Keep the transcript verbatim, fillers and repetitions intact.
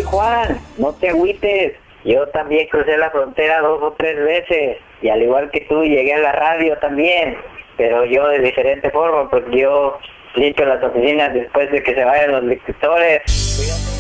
Oye, Juan, no te agüites. Yo también crucé la frontera dos o tres veces. Y al igual que tú, llegué a la radio también. Pero yo de diferente forma, porque yo limpio las oficinas después de que se vayan los lectores. Cuídate.